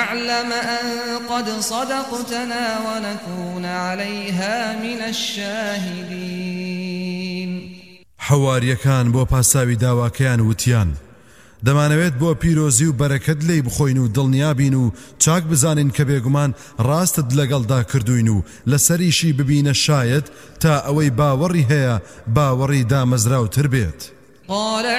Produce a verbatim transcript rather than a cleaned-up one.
ونعلم أن قد صدقتنا ونكون عليها من الشاهدين. حواریەکان بۆ پاساوی داواکەیان وتیان دەمانەوێت بۆ پیرۆزی و بەرەکەت لێی بخۆین و دڵنیابین و چاک بزانین کە بێگومان ڕاستت لەگەڵدا کردوین و لەسەریشی ببینە شاید تا ئەوەی باوەڕی هەیە باوەڕی دامەزراوتر بێت. قال